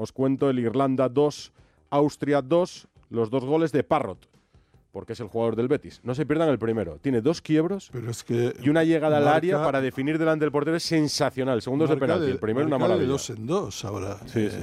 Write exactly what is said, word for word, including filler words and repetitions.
os cuento el Irlanda dos, Austria dos, los dos goles de Parrott, porque es el jugador del Betis. No se pierdan el primero. Tiene dos quiebros Pero es que y una llegada marca, al área para definir delante del portero es sensacional. El segundo es de penalti, de, el primero una marca maravilla. de dos en dos ahora. Sí, eh, sí.